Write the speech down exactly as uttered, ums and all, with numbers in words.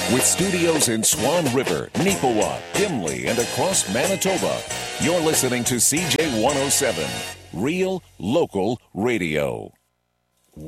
With studios in Swan River, Neepawa, Dimley, and across Manitoba, you're listening to C J one oh seven, Real Local Radio.